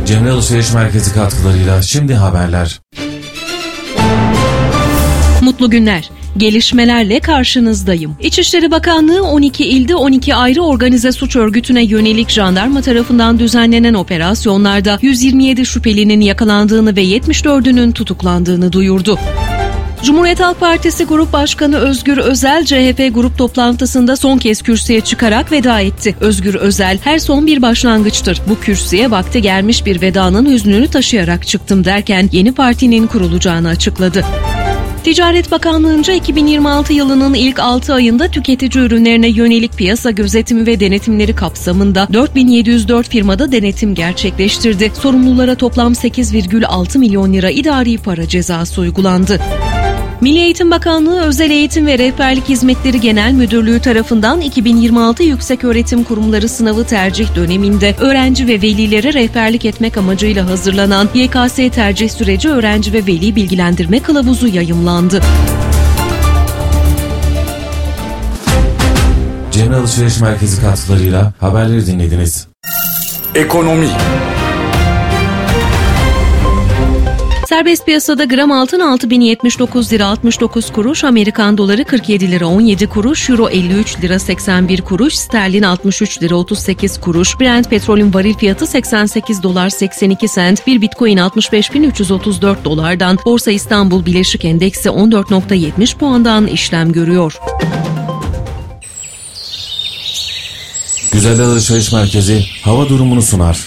Cemre Alışveriş Merkezi katkılarıyla şimdi haberler. Mutlu günler. Gelişmelerle karşınızdayım. İçişleri Bakanlığı 12 ilde 12 ayrı organize suç örgütüne yönelik jandarma tarafından düzenlenen operasyonlarda 127 şüphelinin yakalandığını ve 74'ünün tutuklandığını duyurdu. Cumhuriyet Halk Partisi Grup Başkanı Özgür Özel, CHP grup toplantısında son kez kürsüye çıkarak veda etti. Özgür Özel, her son bir başlangıçtır. Bu kürsüye vakti gelmiş bir vedanın hüznünü taşıyarak çıktım derken yeni partinin kurulacağını açıkladı. Ticaret Bakanlığı'nca 2026 yılının ilk 6 ayında tüketici ürünlerine yönelik piyasa gözetimi ve denetimleri kapsamında 4704 firmada denetim gerçekleştirdi. Sorumlulara toplam 8,6 milyon lira idari para cezası uygulandı. Milli Eğitim Bakanlığı Özel Eğitim ve Rehberlik Hizmetleri Genel Müdürlüğü tarafından 2026 Yükseköğretim Kurumları sınavı tercih döneminde öğrenci ve velilere rehberlik etmek amacıyla hazırlanan YKS tercih süreci öğrenci ve veli bilgilendirme kılavuzu yayımlandı. Cemre Alışveriş Merkezi katkılarıyla haberleri dinlediniz. Ekonomi. Serbest piyasada gram altın 6079 lira 69 kuruş, Amerikan doları 47 lira 17 kuruş, euro 53 lira 81 kuruş, sterlin 63 lira 38 kuruş, Brent petrolün varil fiyatı 88 dolar 82 sent, bir bitcoin 65.334 dolardan, Borsa İstanbul Bileşik Endeksi 14.70 puandan işlem görüyor. Güzel Alışveriş Merkezi hava durumunu sunar.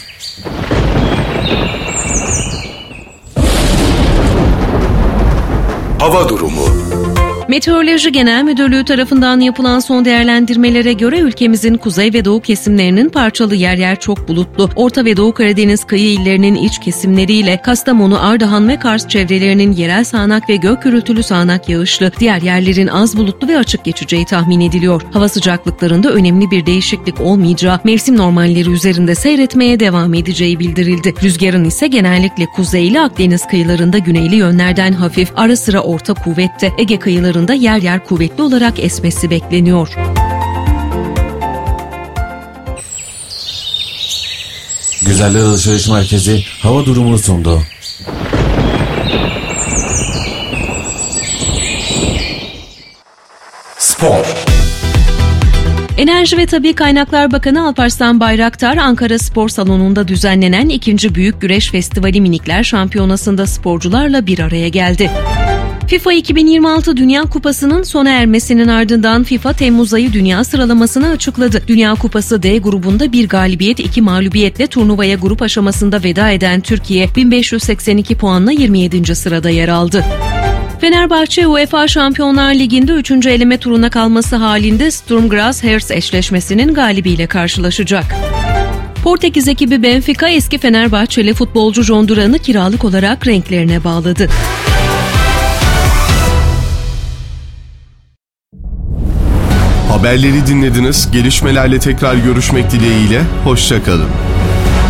Hava durumu. Meteoroloji Genel Müdürlüğü tarafından yapılan son değerlendirmelere göre ülkemizin kuzey ve doğu kesimlerinin parçalı yer yer çok bulutlu, Orta ve Doğu Karadeniz kıyı illerinin iç kesimleriyle Kastamonu, Ardahan ve Kars çevrelerinin yerel sağanak ve gök gürültülü sağanak yağışlı, diğer yerlerin az bulutlu ve açık geçeceği tahmin ediliyor. Hava sıcaklıklarında önemli bir değişiklik olmayacağı, mevsim normalleri üzerinde seyretmeye devam edeceği bildirildi. Rüzgarın ise genellikle kuzeyli Akdeniz kıyılarında güneyli yönlerden hafif, ara sıra orta kuvvette, Ege kıyılarında yer yer kuvvetli olarak esmesi bekleniyor. Güzeller Alışveriş Merkezi hava durumunu sundu. Spor. Enerji ve Tabii Kaynaklar Bakanı Alparslan Bayraktar, Ankara Spor Salonu'nda düzenlenen 2. Büyük Güreş Festivali Minikler Şampiyonası'nda sporcularla bir araya geldi. FIFA 2026 Dünya Kupası'nın sona ermesinin ardından FIFA Temmuz ayı dünya sıralamasını açıkladı. Dünya Kupası D grubunda bir galibiyet 2 mağlubiyetle turnuvaya grup aşamasında veda eden Türkiye 1582 puanla 27. sırada yer aldı. Fenerbahçe UEFA Şampiyonlar Ligi'nde 3. eleme turuna kalması halinde Sturm Graz Hertz eşleşmesinin galibiyle karşılaşacak. Portekiz ekibi Benfica eski Fenerbahçeli futbolcu John Duran'ı kiralık olarak renklerine bağladı. Haberleri dinlediniz. Gelişmelerle tekrar görüşmek dileğiyle. Hoşça kalın.